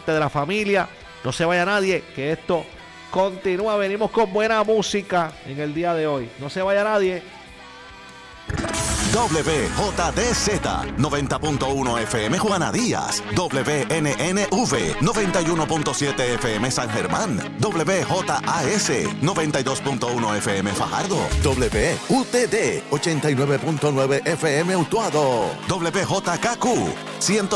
parte de la familia. No se vaya nadie, que esto continúa. Venimos con buena música en el día de hoy. No se vaya nadie. WJDZ 90.1 FM Juana Díaz, WNNV 91.7 FM San Germán, WJAS 92.1 FM Fajardo, WUTD 89.9 FM Utuado, WJKQ 100